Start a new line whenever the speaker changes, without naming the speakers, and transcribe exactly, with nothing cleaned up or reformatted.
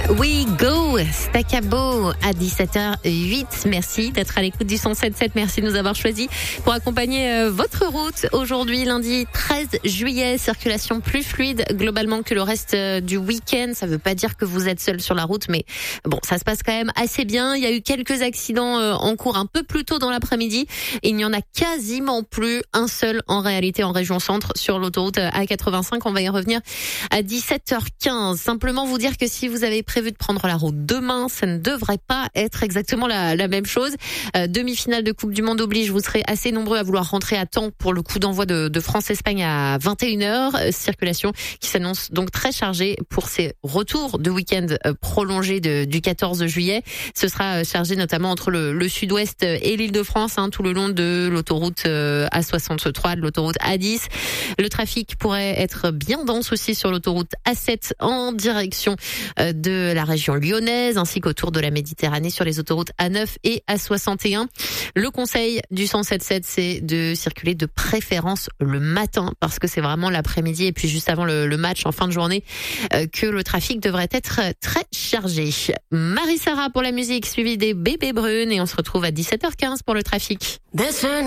We Go, Staccato à dix-sept heures huit. Merci d'être à l'écoute du cent sept sept. Merci de nous avoir choisis pour accompagner votre route. Aujourd'hui, lundi treize juillet, circulation plus fluide globalement que le reste du week-end. Ça veut pas dire que vous êtes seul sur la route, mais bon, ça se passe quand même assez bien. Il y a eu quelques accidents en cours un peu plus tôt dans l'après-midi. Il n'y en a quasiment plus un seul en réalité en région centre sur l'autoroute A quatre-vingt-cinq. On va y revenir à dix-sept heures quinze. Simplement vous dire que si vous avez prévu de prendre la route demain, ça ne devrait pas être exactement la, la même chose. Euh, demi-finale de Coupe du Monde oblige, vous serez assez nombreux à vouloir rentrer à temps pour le coup d'envoi de, de France-Espagne à vingt et une heures. Euh, circulation qui s'annonce donc très chargée pour ces retours de week-end euh, prolongés de, du quatorze juillet. Ce sera euh, chargé notamment entre le, le sud-ouest et l'Île-de-France, hein, tout le long de l'autoroute euh, A soixante-trois, de l'autoroute A dix. Le trafic pourrait être bien dense aussi sur l'autoroute A sept en direction euh, de la région lyonnaise, ainsi qu'autour de la Méditerranée sur les autoroutes A neuf et A soixante et un. Le conseil du cent sept sept, c'est de circuler de préférence le matin, parce que c'est vraiment l'après-midi et puis juste avant le, le match en fin de journée euh, que le trafic devrait être très chargé. Marie Sarah pour la musique, suivie des Bébés Brunes, et on se retrouve à dix-sept heures quinze pour le trafic.